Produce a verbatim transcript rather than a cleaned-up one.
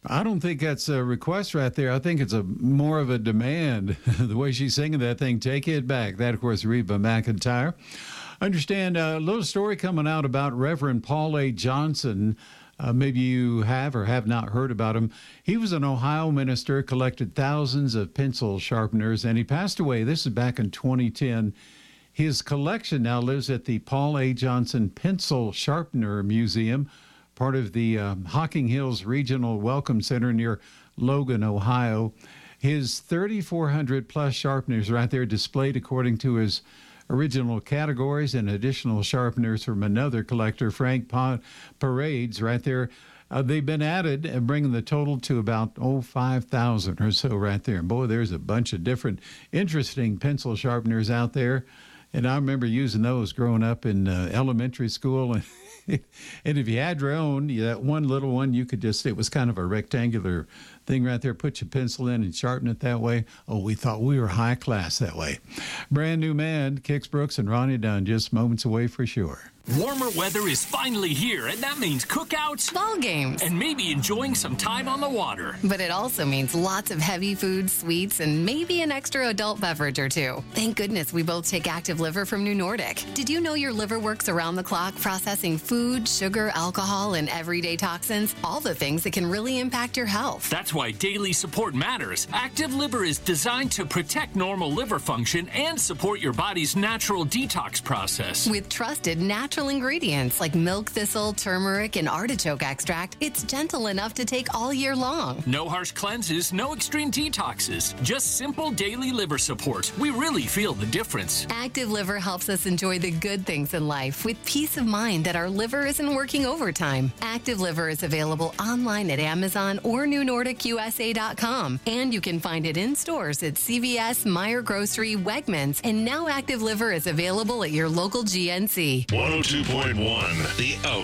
I don't think that's a request right there. I think it's a more of a demand. The way she's singing that thing, Take It Back. That, of course, Reba McEntire. Understand a little story coming out about Reverend Paul A. Johnson. Uh, maybe you have or have not heard about him. He was an Ohio minister, collected thousands of pencil sharpeners, and he passed away. This is back in twenty ten. His collection now lives at the Paul A. Johnson Pencil Sharpener Museum, part of the uh, Hocking Hills Regional Welcome Center near Logan, Ohio. His thirty-four hundred plus sharpeners right there displayed according to his original categories, and additional sharpeners from another collector, Frank pa- Parades, right there. Uh, they've been added and bringing the total to about, oh, five thousand or so right there. And boy, there's a bunch of different interesting pencil sharpeners out there. And I remember using those growing up in uh, elementary school. And, and if you had your own, that one little one, you could just, it was kind of a rectangular thing right there. Put your pencil in and sharpen it that way. Oh, we thought we were high class that way. Brand New Man, Kix Brooks and Ronnie Dunn, just moments away for sure. Warmer weather is finally here, and that means cookouts, ball games, and maybe enjoying some time on the water. But it also means lots of heavy foods, sweets, and maybe an extra adult beverage or two. Thank goodness we both take Active Liver from New Nordic. Did you know your liver works around the clock processing food, sugar, alcohol, and everyday toxins? All the things that can really impact your health. That's why daily support matters. Active Liver is designed to protect normal liver function and support your body's natural detox process. With trusted natural ingredients like milk thistle, turmeric, and artichoke extract, it's gentle enough to take all year long. No harsh cleanses, no extreme detoxes, just simple daily liver support. We really feel the difference. Active Liver helps us enjoy the good things in life with peace of mind that our liver isn't working overtime. Active Liver is available online at Amazon or new nordic u s a dot com, and you can find it in stores at C V S, Meijer Grocery, Wegmans, and now Active Liver is available at your local G N C. one oh two point one The Out.